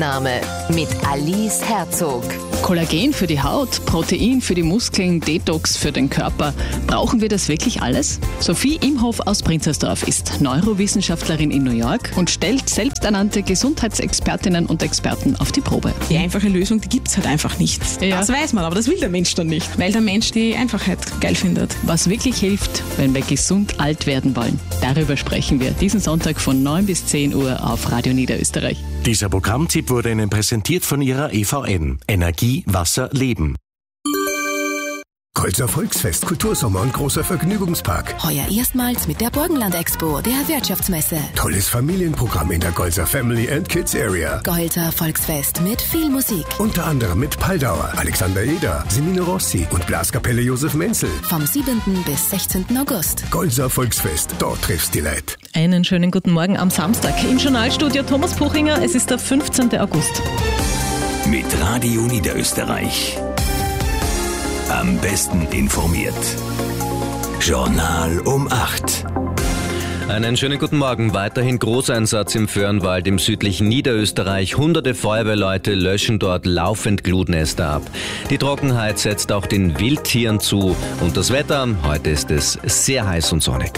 Einnahme mit Alice Herzog. Kollagen für die Haut, Protein für die Muskeln, Detox für den Körper. Brauchen wir das wirklich alles? Sophie Imhoff aus Prinzersdorf ist Neurowissenschaftlerin in New York und stellt selbsternannte Gesundheitsexpertinnen und Experten auf die Probe. Die einfache Lösung, die gibt es halt einfach nicht. Ja. Das weiß man, aber das will der Mensch dann nicht, weil der Mensch die Einfachheit geil findet. Was wirklich hilft, wenn wir gesund alt werden wollen. Darüber sprechen wir diesen Sonntag von 9 bis 10 Uhr auf Radio Niederösterreich. Dieser Programmtipp wurde Ihnen präsentiert von Ihrer EVN. Energie, Wasser, Leben. Golzer Volksfest, Kultursommer und großer Vergnügungspark. Heuer erstmals mit der Burgenland-Expo, der Wirtschaftsmesse. Tolles Familienprogramm in der Golzer Family and Kids Area. Golzer Volksfest mit viel Musik. Unter anderem mit Paldauer, Alexander Eder, Semino Rossi und Blaskapelle Josef Menzel. Vom 7. bis 16. August. Golzer Volksfest, dort triffst die Leute. Einen schönen guten Morgen am Samstag. Im Journalstudio Thomas Puchinger, es ist der 15. August. Mit Radio Niederösterreich. Am besten informiert. Journal um 8. Einen schönen guten Morgen. Weiterhin Großeinsatz im Föhrenwald im südlichen Niederösterreich. Hunderte Feuerwehrleute löschen dort laufend Glutnester ab. Die Trockenheit setzt auch den Wildtieren zu. Und das Wetter? Heute ist es sehr heiß und sonnig.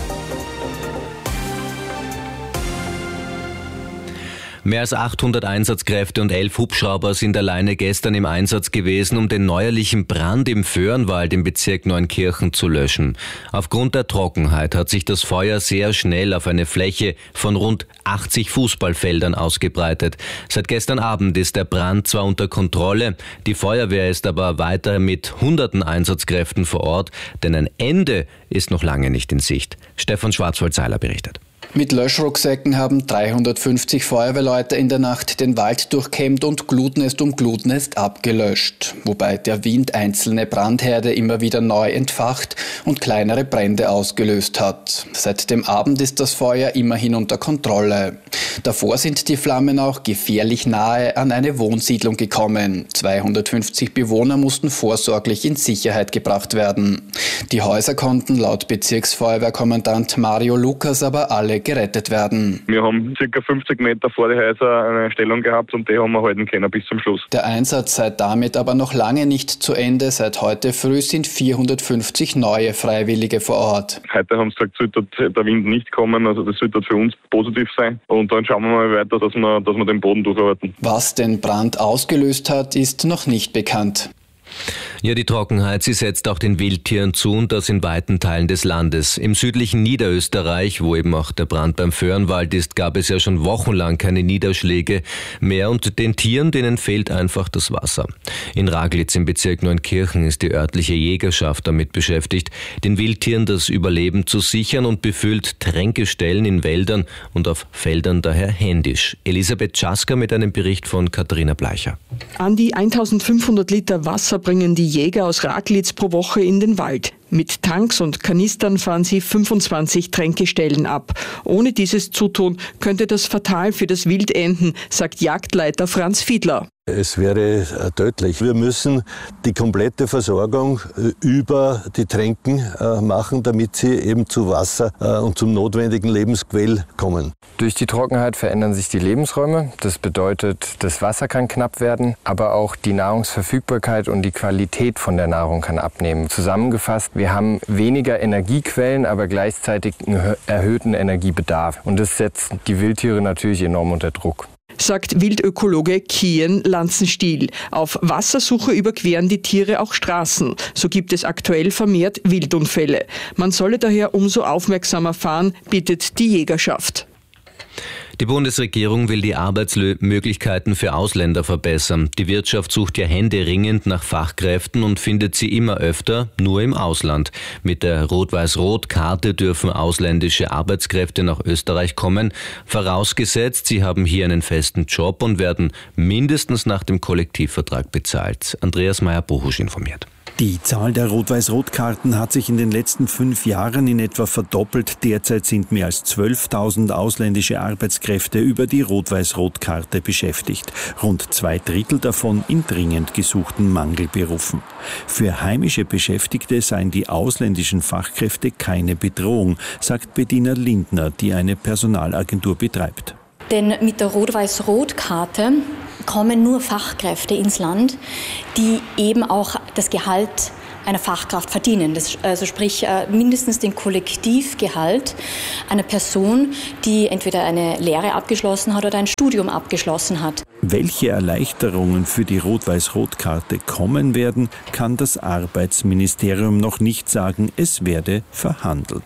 Mehr als 800 Einsatzkräfte und 11 Hubschrauber sind alleine gestern im Einsatz gewesen, um den neuerlichen Brand im Föhrenwald im Bezirk Neunkirchen zu löschen. Aufgrund der Trockenheit hat sich das Feuer sehr schnell auf eine Fläche von rund 80 Fußballfeldern ausgebreitet. Seit gestern Abend ist der Brand zwar unter Kontrolle, die Feuerwehr ist aber weiter mit hunderten Einsatzkräften vor Ort, denn ein Ende ist noch lange nicht in Sicht. Stefan Schwarzwald-Seiler berichtet. Mit Löschrucksäcken haben 350 Feuerwehrleute in der Nacht den Wald durchkämmt und Glutnest um Glutnest abgelöscht. Wobei der Wind einzelne Brandherde immer wieder neu entfacht und kleinere Brände ausgelöst hat. Seit dem Abend ist das Feuer immerhin unter Kontrolle. Davor sind die Flammen auch gefährlich nahe an eine Wohnsiedlung gekommen. 250 Bewohner mussten vorsorglich in Sicherheit gebracht werden. Die Häuser konnten laut Bezirksfeuerwehrkommandant Mario Lukas aber alle gerettet werden. Wir haben ca. 50 Meter vor die Häuser eine Stellung gehabt und die haben wir halten können bis zum Schluss. Der Einsatz sei damit aber noch lange nicht zu Ende. Seit heute früh sind 450 neue Freiwillige vor Ort. Heute haben sie gesagt, sollte der Wind nicht kommen, also das sollte für uns positiv sein. Und dann schauen wir mal weiter, dass wir den Boden durcharbeiten. Was den Brand ausgelöst hat, ist noch nicht bekannt. Ja, die Trockenheit, sie setzt auch den Wildtieren zu und das in weiten Teilen des Landes. Im südlichen Niederösterreich, wo eben auch der Brand beim Föhrenwald ist, gab es ja schon wochenlang keine Niederschläge mehr und den Tieren, denen fehlt einfach das Wasser. In Raglitz im Bezirk Neunkirchen ist die örtliche Jägerschaft damit beschäftigt, den Wildtieren das Überleben zu sichern und befüllt Tränkestellen in Wäldern und auf Feldern daher händisch. Elisabeth Czaska mit einem Bericht von Katharina Bleicher. An die 1500 Liter Wasser bringen die Jäger aus Raglitz pro Woche in den Wald. Mit Tanks und Kanistern fahren sie 25 Tränkestellen ab. Ohne dieses Zutun könnte das fatal für das Wild enden, sagt Jagdleiter Franz Fiedler. Es wäre tödlich. Wir müssen die komplette Versorgung über die Tränken machen, damit sie eben zu Wasser und zum notwendigen Lebensquell kommen. Durch die Trockenheit verändern sich die Lebensräume. Das bedeutet, das Wasser kann knapp werden, aber auch die Nahrungsverfügbarkeit und die Qualität von der Nahrung kann abnehmen. Zusammengefasst, wir haben weniger Energiequellen, aber gleichzeitig einen erhöhten Energiebedarf. Und das setzt die Wildtiere natürlich enorm unter Druck. Sagt Wildökologe Kien Lanzenstiel. Auf Wassersuche überqueren die Tiere auch Straßen. So gibt es aktuell vermehrt Wildunfälle. Man solle daher umso aufmerksamer fahren, bittet die Jägerschaft. Die Bundesregierung will die Arbeitsmöglichkeiten für Ausländer verbessern. Die Wirtschaft sucht ja händeringend nach Fachkräften und findet sie immer öfter nur im Ausland. Mit der Rot-Weiß-Rot-Karte dürfen ausländische Arbeitskräfte nach Österreich kommen, vorausgesetzt, sie haben hier einen festen Job und werden mindestens nach dem Kollektivvertrag bezahlt. Andreas Meyer-Bohusch informiert. Die Zahl der Rot-Weiß-Rot-Karten hat sich in den letzten 5 Jahren in etwa verdoppelt. Derzeit sind mehr als 12.000 ausländische Arbeitskräfte über die Rot-Weiß-Rot-Karte beschäftigt. Rund 2/3 davon in dringend gesuchten Mangelberufen. Für heimische Beschäftigte seien die ausländischen Fachkräfte keine Bedrohung, sagt Bettina Lindner, die eine Personalagentur betreibt. Denn mit der Rot-Weiß-Rot-Karte kommen nur Fachkräfte ins Land, die eben auch das Gehalt einer Fachkraft verdienen. Also sprich mindestens den Kollektivgehalt einer Person, die entweder eine Lehre abgeschlossen hat oder ein Studium abgeschlossen hat. Welche Erleichterungen für die Rot-Weiß-Rot-Karte kommen werden, kann das Arbeitsministerium noch nicht sagen. Es werde verhandelt.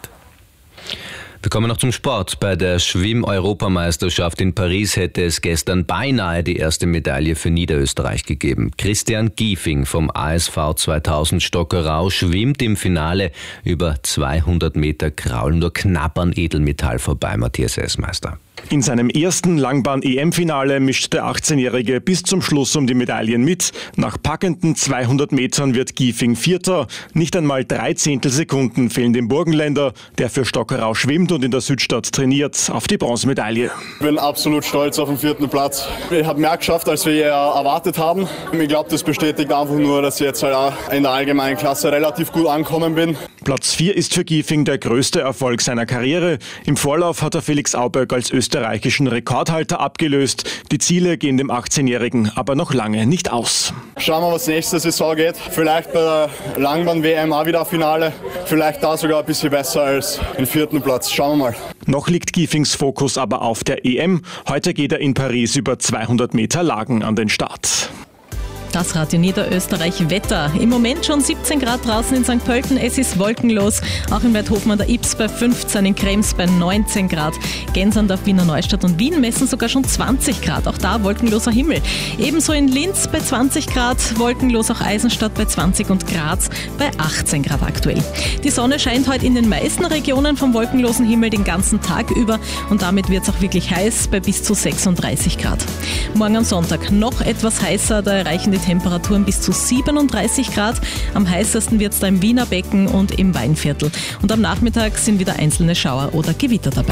Wir kommen noch zum Sport. Bei der Schwimm-Europameisterschaft in Paris hätte es gestern beinahe die erste Medaille für Niederösterreich gegeben. Christian Giefing vom ASV 2000 Stockerau schwimmt im Finale über 200 Meter Kraul nur knapp an Edelmetall vorbei, Matthias Essmeister. In seinem ersten Langbahn-EM-Finale mischt der 18-Jährige bis zum Schluss um die Medaillen mit. Nach packenden 200 Metern wird Giefing Vierter. Nicht einmal 3/10 Sekunden fehlen dem Burgenländer, der für Stockerau schwimmt und in der Südstadt trainiert, auf die Bronzemedaille. Ich bin absolut stolz auf den 4. Platz. Ich habe mehr geschafft, als wir erwartet haben. Ich glaube, das bestätigt einfach nur, dass ich jetzt halt auch in der allgemeinen Klasse relativ gut angekommen bin. Platz 4 ist für Giefing der größte Erfolg seiner Karriere. Im Vorlauf hat er Felix Auböck als österreichischen Rekordhalter abgelöst. Die Ziele gehen dem 18-Jährigen aber noch lange nicht aus. Schauen wir, was nächste Saison geht. Vielleicht bei der Langbahn-WM auch wieder ein Finale. Vielleicht da sogar ein bisschen besser als den 4. Platz. Schauen wir mal. Noch liegt Giefings Fokus aber auf der EM. Heute geht er in Paris über 200 Meter Lagen an den Start. Das Radio Niederösterreich Wetter. Im Moment schon 17 Grad draußen in St. Pölten. Es ist wolkenlos. Auch in Weidhofen an der Ybbs bei 15, in Krems bei 19 Grad. Gensandorf, Wiener Neustadt und Wien messen sogar schon 20 Grad. Auch da wolkenloser Himmel. Ebenso in Linz bei 20 Grad. Wolkenlos auch Eisenstadt bei 20 und Graz bei 18 Grad aktuell. Die Sonne scheint heute in den meisten Regionen vom wolkenlosen Himmel den ganzen Tag über. Und damit wird es auch wirklich heiß bei bis zu 36 Grad. Morgen am Sonntag noch etwas heißer. Da erreichen die Temperaturen bis zu 37 Grad. Am heißesten wird es da im Wiener Becken und im Weinviertel. Und am Nachmittag sind wieder einzelne Schauer oder Gewitter dabei.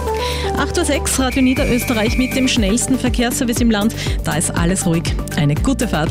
8:06 Uhr, Radio Niederösterreich mit dem schnellsten Verkehrsservice im Land. Da ist alles ruhig. Eine gute Fahrt.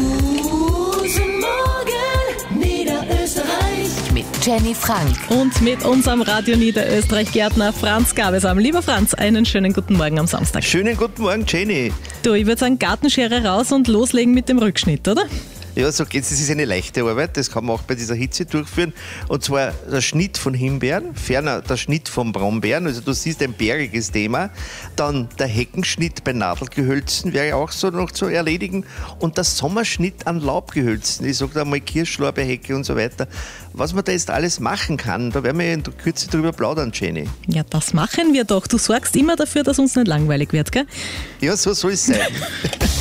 Mit Jenny Frank. Und mit unserem Radio Niederösterreich-Gärtner Franz Gabesam. Lieber Franz, einen schönen guten Morgen am Samstag. Schönen guten Morgen, Jenny. Du, ich würde sagen, Gartenschere raus und loslegen mit dem Rückschnitt, oder? Ja, so geht's. Das ist eine leichte Arbeit, das kann man auch bei dieser Hitze durchführen. Und zwar der Schnitt von Himbeeren, ferner der Schnitt von Brombeeren, also du siehst ein bergiges Thema. Dann der Heckenschnitt bei Nadelgehölzen wäre auch so noch zu erledigen. Und der Sommerschnitt an Laubgehölzen, ich sage da mal Kirschlorbeerhecke und so weiter. Was man da jetzt alles machen kann, da werden wir in der Kürze drüber plaudern, Jenny. Ja, das machen wir doch. Du sorgst immer dafür, dass uns nicht langweilig wird, gell? Ja, so soll es sein.